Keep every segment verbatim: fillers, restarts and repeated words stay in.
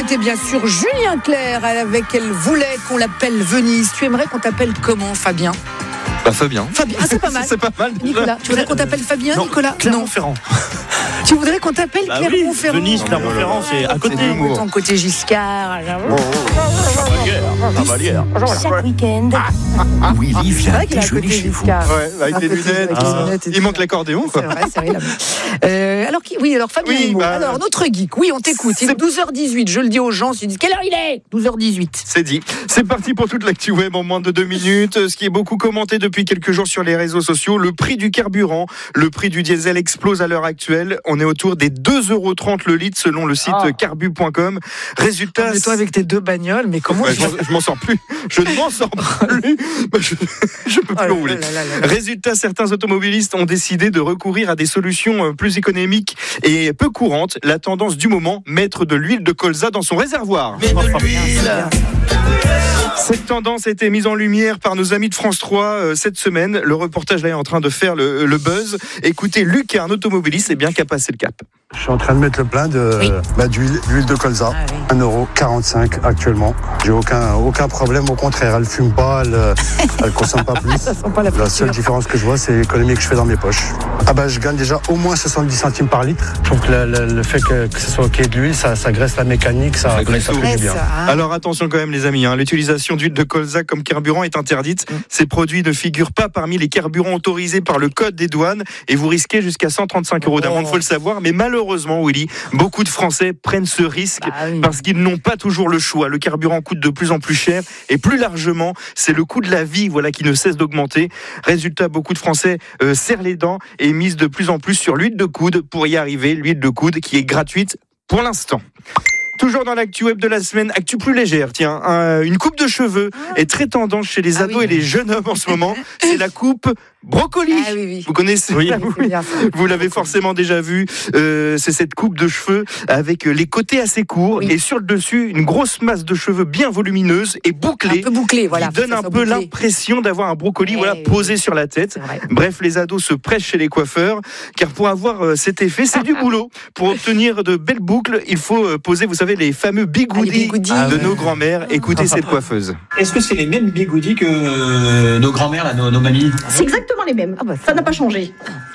c'était bien sûr Julien Clerc avec Elle voulait qu'on l'appelle Venise. Tu aimerais qu'on t'appelle comment, Fabien ? Bah Fabien. Fabien. Ah, c'est pas mal. C'est pas mal. Nicolas, tu voudrais qu'on t'appelle Fabien, non, Nicolas ? Clermont-Ferrand. Tu voudrais qu'on t'appelle Bah Clermont-Ferrand ? oui, Venise, Clermont-Ferrand, c'est à côté. C'est ton côté Giscard. Oh, Chavalière. Chaque week-end. Willy C'est vient vrai qu'il a un côté déjeuner chez vous. Giscard. Ouais, avec des lunettes. Avec les lunettes et Il tout. manque l'accordéon, C'est quoi. vrai, c'est vrai. Là. Euh, alors, qui- oui, alors Fabien Oui, Imo. bah, alors, notre geek, oui, on t'écoute. Il est c'est- douze heures dix-huit, je le dis aux gens, ils disent quelle heure il est ? douze heures dix-huit. C'est dit. C'est parti pour toute l'actu web en moins de deux minutes. Ce qui est beaucoup commenté depuis quelques jours sur les réseaux sociaux, le prix du carburant, le prix du diesel explose à l'heure actuelle. On est autour des deux euros trente le litre selon le site Ah. carbu point com. Résultat, Mais toi, avec tes deux bagnoles, mais comment Ouais, tu je, m'en, je m'en sors plus. Je ne m'en sors plus. Bah, Je, je peux Oh plus là rouler. là là là là. Résultat, certains automobilistes ont décidé de recourir à des solutions euh, plus économiques et peu courantes. La tendance du moment, mettre de l'huile de colza dans son réservoir. Cette tendance a été mise en lumière par nos amis de France trois euh, cette semaine. Le reportage là est en train de faire le, le buzz. Écoutez, Lucas, un automobiliste, c'est bien qui a passé le cap. Je suis en train de mettre le plein de, Oui. bah, d'huile, d'huile de colza. Ah oui. un euro quarante-cinq actuellement. J'ai aucun, aucun problème, au contraire, elle fume pas, elle, euh, elle consomme pas plus. Ça sent pas la La friture. seule différence que je vois, c'est l'économie que je fais dans mes poches. Ah bah, je gagne déjà au moins soixante-dix centimes par litre. Je trouve que le, le- le fait que, que ce soit qu'il y ait de l'huile, ça, ça graisse la mécanique, ça, Ça graisse ça tout. fait du bien. Ça, hein. Alors attention quand même les amis, hein, l'utilisation d'huile de colza comme carburant est interdite. Ces produits ne figurent pas parmi les carburants autorisés par le code des douanes et vous risquez jusqu'à cent trente-cinq euros d'amende, Oh. faut le savoir. Mais malheureusement, Willy, beaucoup de Français prennent ce risque Bah oui. parce qu'ils n'ont pas toujours le choix. Le carburant coûte de plus en plus cher et plus largement, c'est le coût de la vie, voilà, qui ne cesse d'augmenter. Résultat, beaucoup de Français euh, serrent les dents et misent de plus en plus sur l'huile de coude pour y arriver. L'huile de coude qui est gratuite pour l'instant. Toujours dans l'actu web de la semaine, actu plus légère, tiens, un- une coupe de cheveux est très tendance chez les Ah ados oui. et les jeunes hommes en ce moment. C'est la coupe brocoli. Ah oui, oui. Vous connaissez Oui. Ah oui, c'est bien, ça. Vous l'avez forcément déjà vu. Euh, c'est cette coupe de cheveux avec les côtés assez courts Oui. et sur le dessus une grosse masse de cheveux bien volumineuse et bouclée. Un peu bouclé, voilà. qui donne un peu l'impression d'avoir un brocoli Eh voilà, oui. posé sur la tête. C'est vrai. Bref, les ados se pressent chez les coiffeurs, car pour avoir euh, cet effet, c'est du boulot. Pour obtenir de belles boucles, il faut euh, poser, vous savez, les fameux Ah, les bigoudis bigoudis. de Ah ouais. nos grands-mères. Écoutez cette coiffeuse. Est-ce que c'est les mêmes bigoudis que euh, nos grands-mères, là, nos, nos mamies? C'est exactement les mêmes. Ah bah, Ça n'a pas changé.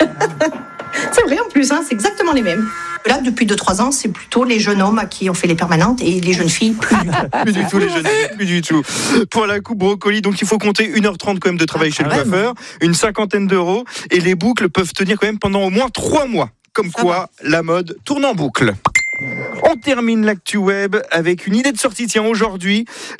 C'est vrai en plus, hein, c'est exactement les mêmes. Là, depuis deux trois ans, c'est plutôt les jeunes hommes à qui on fait les permanentes et les jeunes filles plus. Plus du tout, les jeunes filles, plus du tout. Pour la coupe brocoli, donc il faut compter une heure trente quand même de travail chez le quand même. coiffeur, une cinquantaine d'euros, et les boucles peuvent tenir quand même pendant au moins trois mois. Comme Ça quoi, la mode tourne en boucle. On termine l'actu web avec une idée de sortie. Tiens, aujourd'hui,